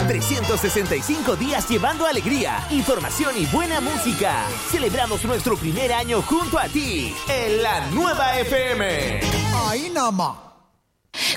365 días llevando alegría, información y buena música. Celebramos nuestro primer año junto a ti en la Nueva FM. Ahí nada más.